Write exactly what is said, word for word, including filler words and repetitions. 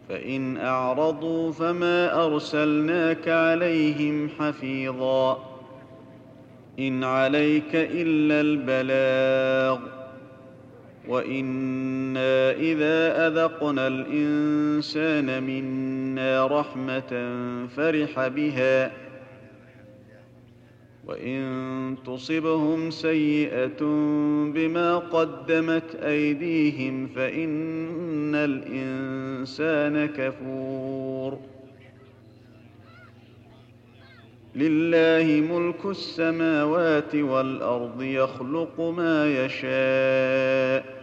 فإن أعرضوا فما أرسلناك عليهم حفيظا إن عليك إلا البلاغ وإنا إذا أذقنا الإنسان منا رحمة فرح بها وإن تصبهم سيئة بما قدمت أيديهم فإن الإنسان كفور لله ملك السماوات والأرض يخلق ما يشاء